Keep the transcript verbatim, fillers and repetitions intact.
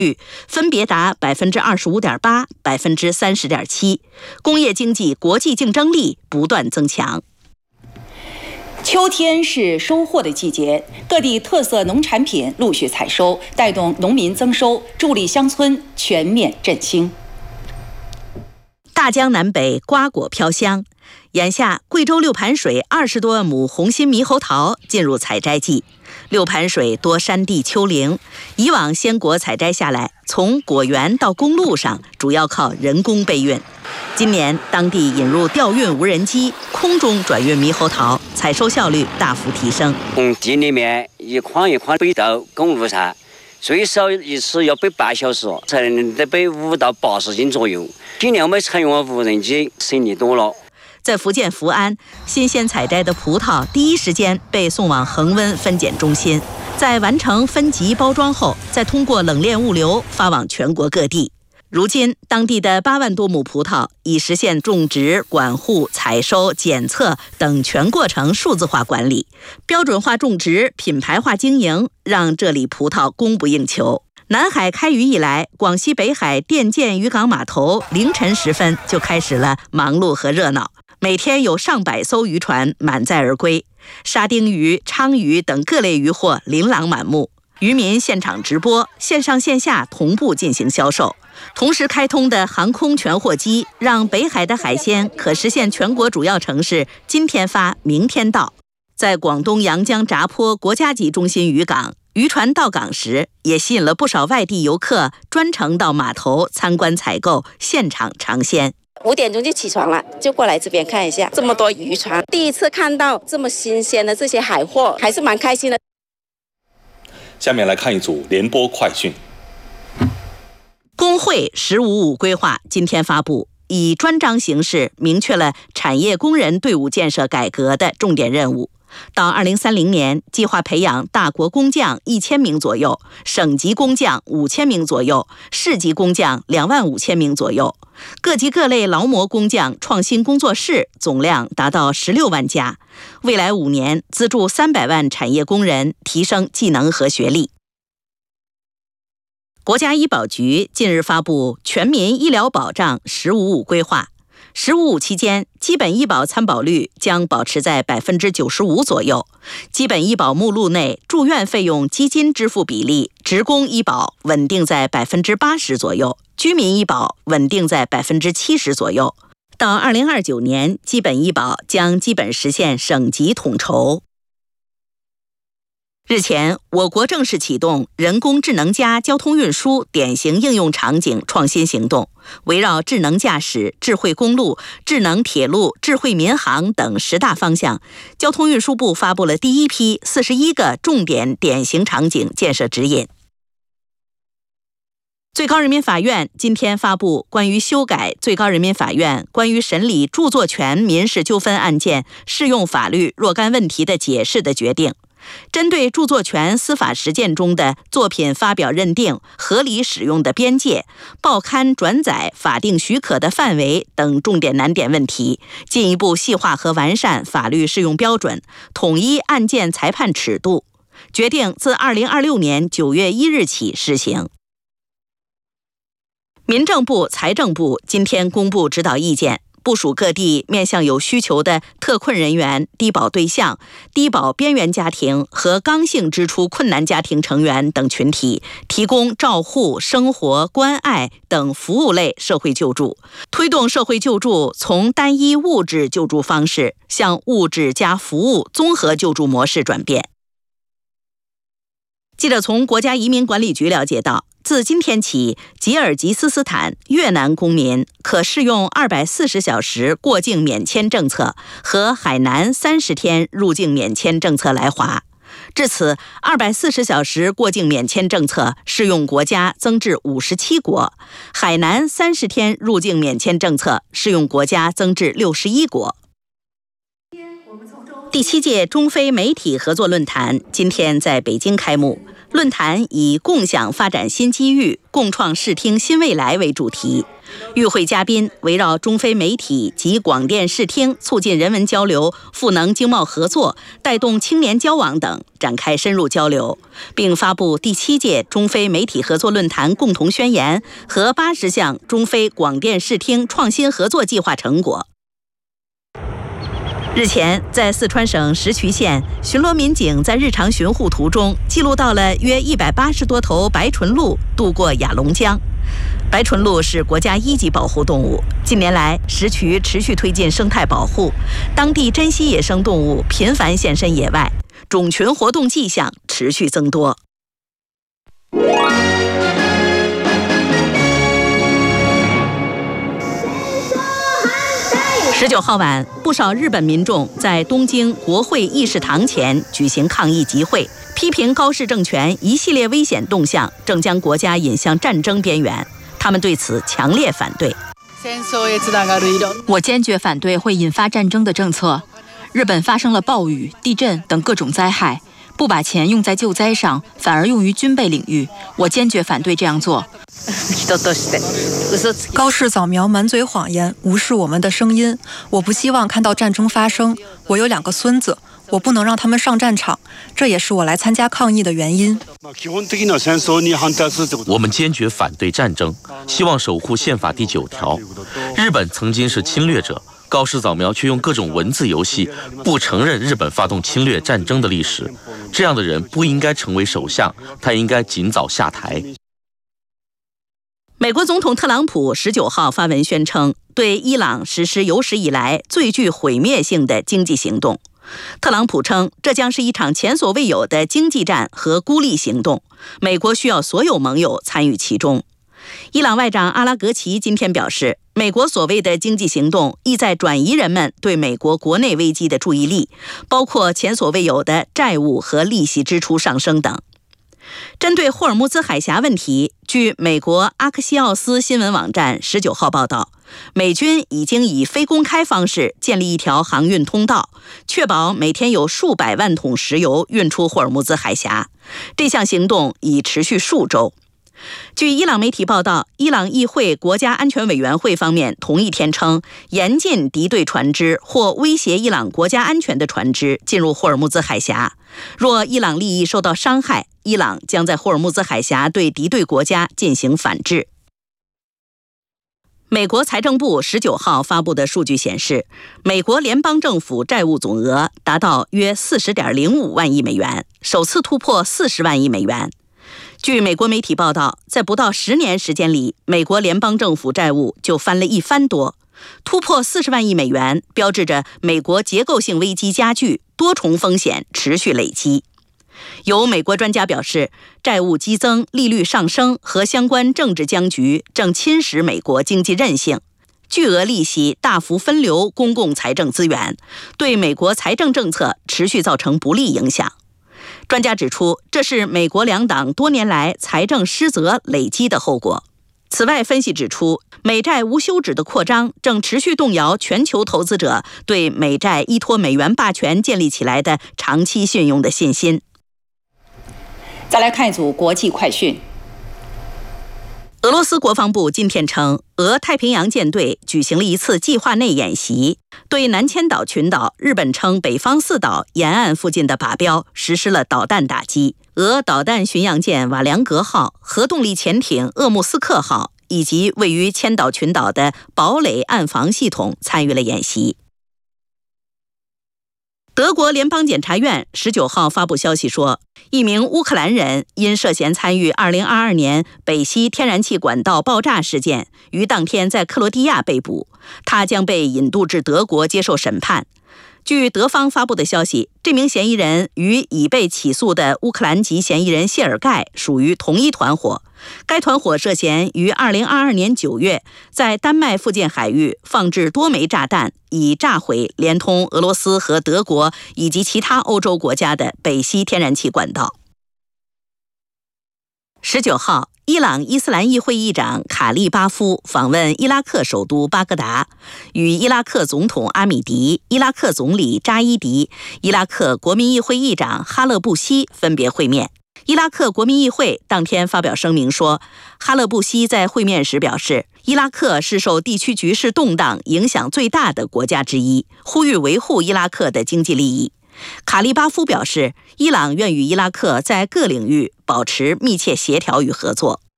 率分别达百分之二十五点八、百分之三十点七，工业经济国际竞争力不断增强。 秋天是收获的季节，各地特色农产品陆续采收，带动农民增收，助力乡村全面振兴。 大江南北，瓜果飘香。眼下，贵州六盘水二十多万亩红心猕猴桃进入采摘季。六盘水多山地丘陵，以往鲜果采摘下来，从果园到公路上主要靠人工备运。今年当地引入吊运无人机，空中转运猕猴桃，采收效率大幅提升。 从地里面一筐一筐背到公路上，最少一次要背八小时，才能得背五到八十斤左右。今年我们采用了无人机，省力多了。 在福建福安，新鲜采摘的葡萄第一时间被送往恒温分拣中心，在完成分级包装后，再通过冷链物流发往全国各地。如今，当地的八万多亩葡萄已实现种植、管护、采收、检测等全过程数字化管理，标准化种植、品牌化经营，让这里葡萄供不应求。南海开渔以来，广西北海甸建渔港码头凌晨时分就开始了忙碌和热闹，每天有上百艘渔船满载而归，沙丁鱼、鲳鱼等各类渔货琳琅满目。渔民现场直播，线上线下同步进行销售。同时开通的航空全货机，让北海的海鲜可实现全国主要城市今天发、明天到。在广东阳江闸坡国家级中心渔港，渔船到港时，也吸引了不少外地游客专程到码头参观采购，现场尝鲜。 五点钟就起床了，就过来这边看一下，这么多渔船，第一次看到这么新鲜的这些海货，还是蛮开心的。 下面来看一组联播快讯。 工会“十五五”规划今天发布，以专章形式明确了产业工人队伍建设改革的重点任务。到二零三零年，计划培养大国工匠一千名左右，省级工匠五千名左右，市级工匠两万五千名左右。各级各类劳模工匠创新工作室总量达到十六万家。未来五年，资助三百万产业工人提升技能和学历。国家医保局近日发布全民医疗保障“十五五”规划。十五五期间，基本医保参保率将保持在百分之九十五左右，基本医保目录内住院费用基金支付比例，职工医保稳定在百分之八十左右，居民医保稳定在百分之七十左右。到二零二九年，基本医保将基本实现省级统筹。日前，我国正式启动人工智能加交通运输典型应用场景创新行动，围绕智能驾驶、智慧公路、智能铁路、智慧民航等十大方向，交通运输部发布了第一批四十一个重点典型场景建设指引。最高人民法院今天发布关于修改最高人民法院关于审理著作权民事纠纷案件适用法律若干问题的解释的决定，针对著作权司法实践中的作品发表认定、合理使用的边界、报刊转载法定许可的范围等重点难点问题，进一步细化和完善法律适用标准，统一案件裁判尺度，决定自二零二六年九月一日起施行。民政部、财政部今天公布指导意见，部署各地面向有需求的特困人员、低保对象、低保边缘家庭和刚性支出困难家庭成员等群体，提供照护、生活、关爱等服务类社会救助，推动社会救助从单一物质救助方式向物质加服务综合救助模式转变。记者从国家移民管理局了解到，自今天起，吉尔吉斯斯坦、越南公民可适用二百四十小时过境免签政策和海南三十天入境免签政策来华。至此，二百四十小时过境免签政策适用国家增至五十七国，海南三十天入境免签政策适用国家增至六十一国。第七届中非媒体合作论坛今天在北京开幕。 论坛以共享发展新机遇，共创视听新未来为主题。与会嘉宾围绕中非媒体及广电视听促进人文交流、赋能经贸合作、带动青年交往等展开深入交流，并发布第七届中非媒体合作论坛共同宣言和八十项中非广电视听创新合作计划成果。日前，在四川省石渠县，巡逻民警在日常巡护途中记录到了约一百八十多头白唇鹿渡过雅龙江。白唇鹿是国家一级保护动物，近年来石渠持续推进生态保护，当地珍稀野生动物频繁现身野外，种群活动迹象持续增多。十九号晚，不少日本民众在东京国会议事堂前举行抗议集会，批评高市政权一系列危险动向正将国家引向战争边缘。他们对此强烈反对。 我坚决反对会引发战争的政策。日本发生了暴雨、地震等各种灾害，不把钱用在救灾上，反而用于军备领域，我坚决反对这样做。 高市扫描满嘴谎言，无视我们的声音。我不希望看到战争发生。我有两个孙子，我不能让他们上战场，这也是我来参加抗议的原因。 我们坚决反对战争，希望守护宪法第九条。日本曾经是侵略者，高市扫描却用各种文字游戏不承认日本发动侵略战争的历史。这样的人不应该成为首相，他应该尽早下台。 美国总统特朗普十九号发文宣称，对伊朗实施有史以来最具毁灭性的经济行动。特朗普称，这将是一场前所未有的经济战和孤立行动，美国需要所有盟友参与其中。伊朗外长阿拉格齐今天表示，美国所谓的经济行动意在转移人们对美国国内危机的注意力，包括前所未有的债务和利息支出上升等。针对霍尔木兹海峡问题，据美国阿克西奥斯新闻网站十九号报道，美军已经以非公开方式建立一条航运通道，确保每天有数百万桶石油运出霍尔木兹海峡。这项行动已持续数周。据伊朗媒体报道，伊朗议会国家安全委员会方面同一天称，严禁敌对船只或威胁伊朗国家安全的船只进入霍尔木兹海峡。若伊朗利益受到伤害，伊朗将在霍尔木兹海峡对敌对国家进行反制。美国财政部十九号发布的数据显示，美国联邦政府债务总额达到约四十点零五万亿美元，首次突破四十万亿美元。据美国媒体报道，在不到十年时间里，美国联邦政府债务就翻了一番多，突破四十万亿美元，标志着美国结构性危机加剧，多重风险持续累积。有美国专家表示，债务激增、利率上升和相关政治僵局正侵蚀美国经济韧性，巨额利息大幅分流公共财政资源，对美国财政政策持续造成不利影响。专家指出，这是美国两党多年来财政失责累积的后果。此外，分析指出，美债无休止的扩张正持续动摇全球投资者对美债依托美元霸权建立起来的长期信用的信心。 再来看一组国际快讯。 俄罗斯国防部今天称，俄太平洋舰队举行了一次计划内演习，对南千岛群岛日本称北方四岛沿岸附近的靶标实施了导弹打击。俄导弹巡洋舰瓦良格号、核动力潜艇鄂木斯克号以及位于千岛群岛的堡垒岸防系统参与了演习。德国联邦检察院十九号发布消息说，一名乌克兰人因涉嫌参与二零二二年北溪天然气管道爆炸事件，于当天在克罗地亚被捕，他将被引渡至德国接受审判。据德方发布的消息，这名嫌疑人与已被起诉的乌克兰籍嫌疑人谢尔盖属于同一团伙。该团伙涉嫌于二零二二年九月在丹麦附近海域放置多枚炸弹，以炸毁连通俄罗斯和德国以及其他欧洲国家的北溪天然气管道。十九号，伊朗伊斯兰议会议长卡利巴夫访问伊拉克首都巴格达，与伊拉克总统阿米迪、伊拉克总理扎伊迪、伊拉克国民议会议长哈勒布西分别会面。 伊拉克国民议会当天发表声明说，哈勒布西在会面时表示，伊拉克是受地区局势动荡影响最大的国家之一，呼吁维护伊拉克的经济利益。卡利巴夫表示，伊朗愿与伊拉克在各领域保持密切协调与合作。